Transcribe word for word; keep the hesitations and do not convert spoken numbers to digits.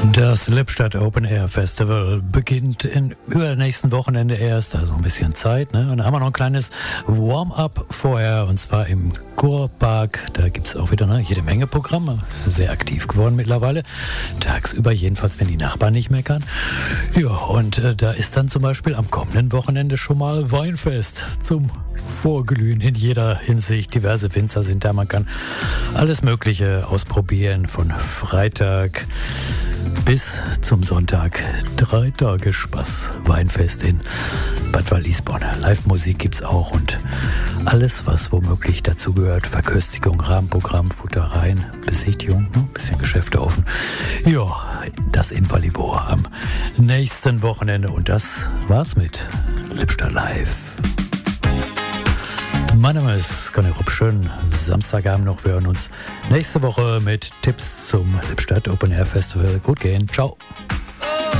Das Lippstadt Open Air Festival beginnt in übernächsten Wochenende erst, also ein bisschen Zeit, ne? Und dann haben wir noch ein kleines Warm-up vorher, und zwar im Kurpark. Da gibt es auch wieder ne, jede Menge Programme. Das ist sehr aktiv geworden mittlerweile. Tagsüber jedenfalls, wenn die Nachbarn nicht meckern. Ja, und äh, da ist dann zum Beispiel am kommenden Wochenende schon mal Weinfest zum Vorglühen in jeder Hinsicht. Diverse Winzer sind da, man kann alles Mögliche ausprobieren, von Freitag bis zum Sonntag. Drei Tage Spaß. Weinfest in Bad Wallisborn. Live-Musik gibt's auch und alles, was womöglich dazu gehört. Verköstigung, Rahmenprogramm, Futtereien, Besichtigung, ein bisschen Geschäfte offen. Ja, das in Walibor am nächsten Wochenende. Und das war's mit Lippstadt Live. Mein Name ist Conny Rupp. Schönen Samstagabend noch. Wir hören uns nächste Woche mit Tipps zum Lippstadt Open Air Festival. Gut gehen. Ciao.